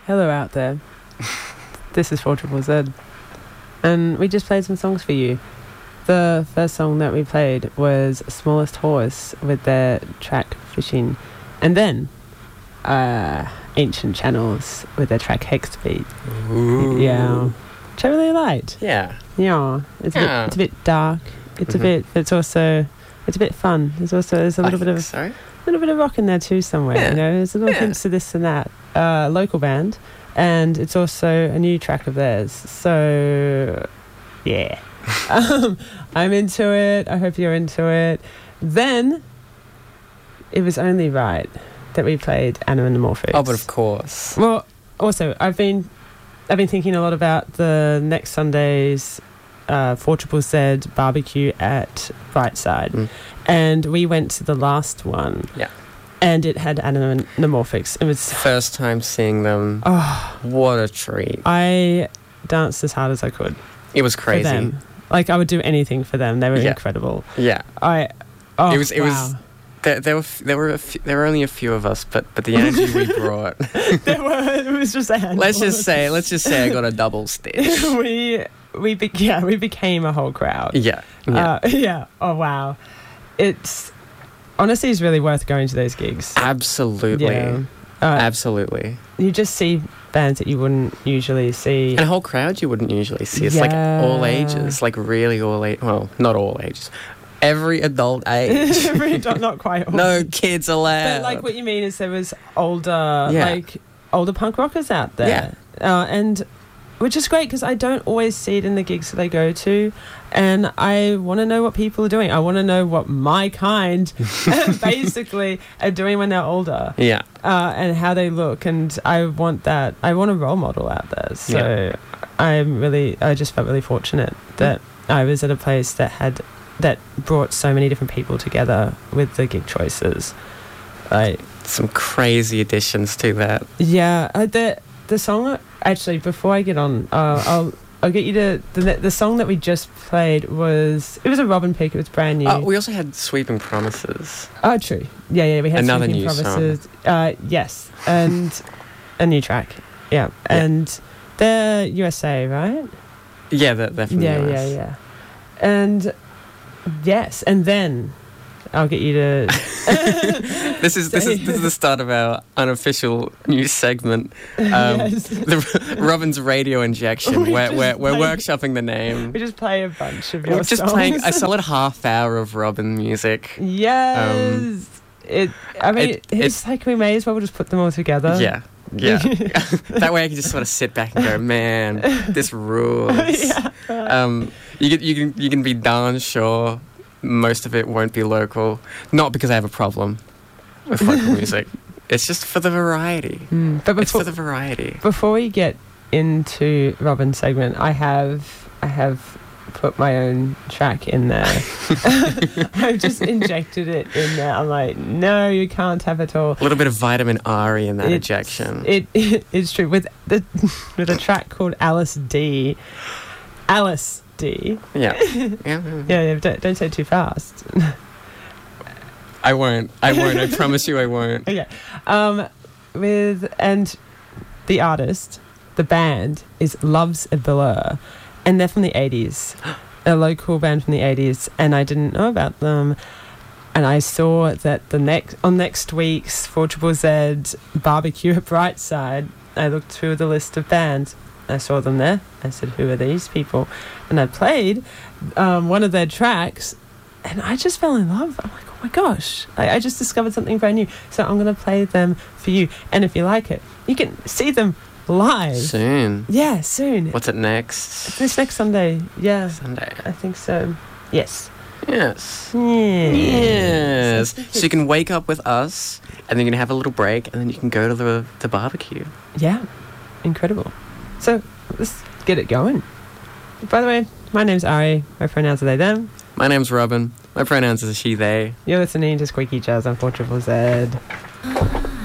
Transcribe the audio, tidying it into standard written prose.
hello out there. This is 4ZZZ. And we just played some songs for you. The first song that we played was Smallest Horse with their track Fishing. And then Ancient Channels with their track Hexbeat. Ooh. Yeah. Which I really liked. Yeah. Yeah. It's a bit dark. It's a bit, it's a bit fun. There's a little bit of a little bit of rock in there too somewhere. Yeah. You know, there's a little hints to this and that. Local band, and it's also a new track of theirs. So, yeah, I'm into it. I hope you're into it. Then it was only right that we played Animorphics. Oh, but of course. Well, also I've been thinking a lot about the next Sunday's 4ZZZ barbecue at Brightside, and we went to the last one. Yeah. And it had Animorphics. It was First time seeing them. Oh, what a treat! I danced as hard as I could. It was crazy. For them. Like I would do anything for them. They were incredible. Yeah. It was. There were only a few of us, but the energy we brought. It was just a handful. Let's just say I got a double stitch. we became a whole crowd. Yeah. Oh wow, it's honestly really worth going to those gigs. Absolutely. Yeah. Absolutely. You just see bands that you wouldn't usually see. And a whole crowd you wouldn't usually see. It's like all ages, like really all age. Well, not all ages. Every adult age. Not quite all. No kids allowed. But like what you mean is there was older punk rockers out there. Yeah. And which is great because I don't always see it in the gigs that I go to, and I want to know what people are doing. I want to know what my kind basically are doing when they're older. Yeah. And how they look, and I want that. I want a role model out there. So I just felt really fortunate that I was at a place that brought so many different people together with the gig choices. Some crazy additions to that. Yeah, the song, actually, before I get on, I'll get you to... The song that we just played it was a Robin pick, it was brand new. We also had Sweeping Promises. Oh, true. Yeah, we had another Sweeping new Promises. Yes, and a new track. Yeah, and they're USA, right? Yeah, they're from the US. Yeah. And, yes, and then... I'll get you to... This is the start of our unofficial new segment. The Robin's Radio Injection. We're workshopping the name. We just play a bunch of your songs. We're just playing a solid half hour of Robin music. Yes. It's like we may as well just put them all together. Yeah. That way I can just sort of sit back and go, man, this rules. You can be darn sure most of it won't be local. Not because I have a problem with local music. It's just for the variety. It's for the variety. Before we get into Robin's segment, I have put my own track in there. I've just injected it in there. I'm like, no, you can't have it all. A little bit of vitamin R in that injection. It's true. With a track called Alice D. Alice D. Yeah. Don't say it too fast. I won't. I promise you I won't. Okay. And the artist, the band, is Love's a Blur. And they're from the 80s. A local band from the 80s. And I didn't know about them. And I saw that on next week's 4ZZZ barbecue at Brightside, I looked through the list of bands. I saw them there. I said, who are these people? And I played one of their tracks, and I just fell in love. I'm like, oh my gosh, I just discovered something brand new. So I'm going to play them for you. And if you like it, you can see them live. Soon. Yeah, soon. What's it next? This next Sunday. Yeah. Sunday. I think so. Yes. Yes. Yeah. Yes. So you can wake up with us, and then you can have a little break, and then you can go to the barbecue. Yeah. Incredible. So, let's get it going. By the way, my name's Ari. My pronouns are they, them. My name's Robin. My pronouns are she, they. You're listening to Squeaky Jazz on 4ZZZ.